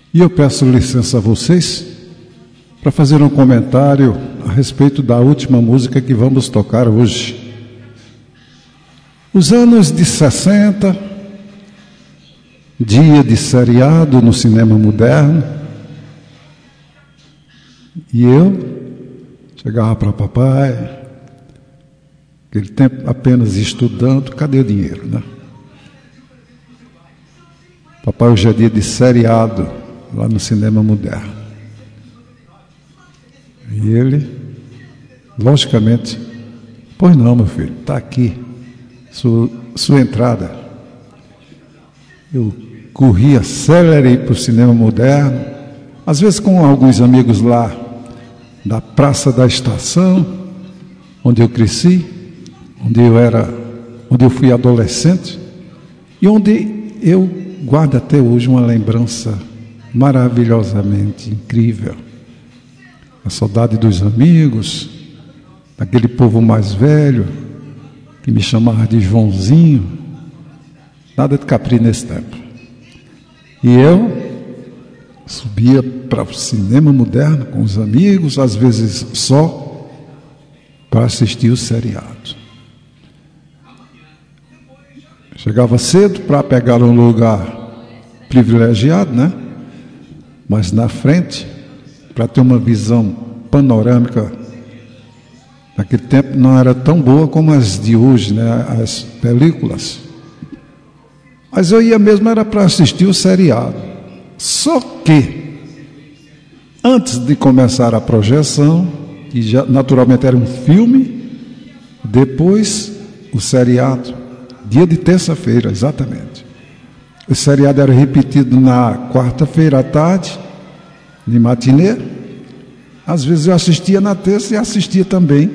E eu peço licença a vocês para fazer um comentário a respeito da última música que vamos tocar hoje. Os anos de 60, dia de seriado no cinema moderno, e eu chegava para papai, aquele tempo apenas estudando, cadê o dinheiro, né? Papai, hoje é dia de seriado lá no cinema moderno. E ele, logicamente, pois não, meu filho, está aqui, sua entrada. Eu corria célere para o cinema moderno, às vezes com alguns amigos lá da Praça da Estação, onde eu cresci, onde eu fui adolescente e onde eu guardo até hoje uma lembrança maravilhosamente incrível. A saudade dos amigos, daquele povo mais velho, que me chamava de Joãozinho, nada de Capri nesse tempo. E eu subia para o cinema moderno com os amigos, às vezes só, para assistir o seriado. Chegava cedo para pegar um lugar privilegiado, né? Mas na frente, para ter uma visão panorâmica. Naquele tempo não era tão boa como as de hoje, né? As películas. Mas eu ia mesmo era para assistir o seriado. Só que, antes de começar a projeção, que já naturalmente era um filme, depois o seriado, dia de terça-feira, exatamente. O seriado era repetido na quarta-feira à tarde, de matinê. Às vezes eu assistia na terça e assistia também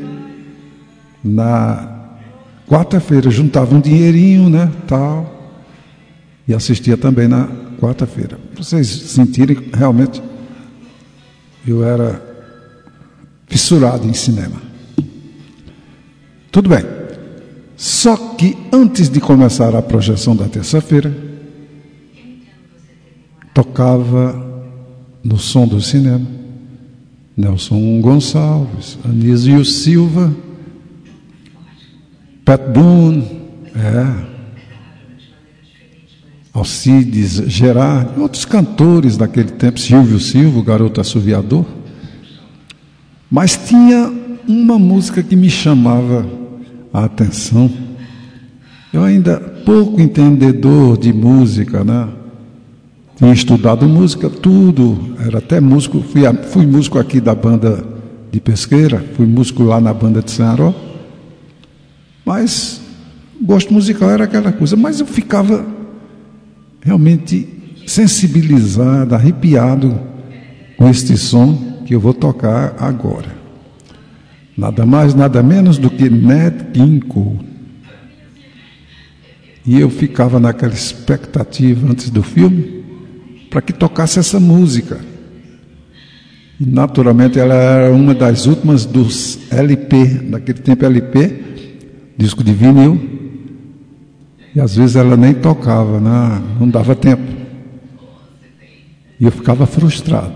na quarta-feira. Juntava um dinheirinho, né, tal, e assistia também na quarta-feira. Para vocês sentirem, realmente, eu era fissurado em cinema. Tudo bem. Só que antes de começar a projeção da terça-feira, tocava no som do cinema Nelson Gonçalves, Anísio Silva, Pat Boone, Alcides Gerard, outros cantores daquele tempo, Silvio Silva, o garoto assoviador. Mas tinha uma música que me chamava a atenção. Eu ainda pouco entendedor de música, né? Tinha estudado música, tudo, era até músico, fui músico aqui da banda de Pesqueira, fui músico lá na banda de Sanaró, mas gosto musical era aquela coisa, mas eu ficava realmente sensibilizado, arrepiado com este som que eu vou tocar agora. Nada mais, nada menos do que Nat King Cole. E eu ficava naquela expectativa antes do filme, para que tocasse essa música. E naturalmente ela era uma das últimas dos LP, naquele tempo LP, disco de vinil, e às vezes ela nem tocava, não dava tempo. E eu ficava frustrado.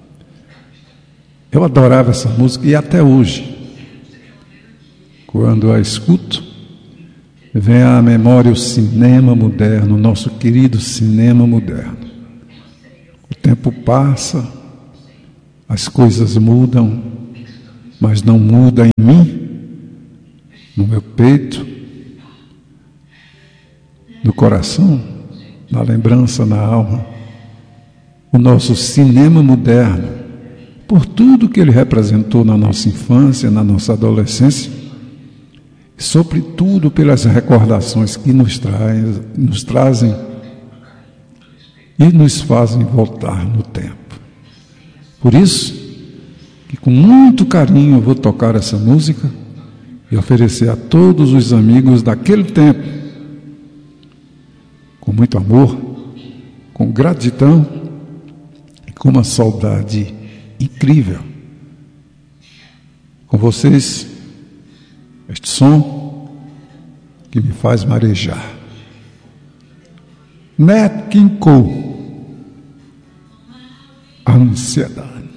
Eu adorava essa música e até hoje, quando a escuto, vem à memória o cinema moderno, o nosso querido cinema moderno. O tempo passa, as coisas mudam, mas não muda em mim, no meu peito, no coração, na lembrança, na alma. O nosso cinema moderno, por tudo que ele representou na nossa infância, na nossa adolescência, e sobretudo pelas recordações que nos trazem e nos fazem voltar no tempo. Por isso, que com muito carinho eu vou tocar essa música e oferecer a todos os amigos daquele tempo, com muito amor, com gratidão e com uma saudade incrível. Com vocês, este som que me faz marejar. Nat King Cole. ansiedade.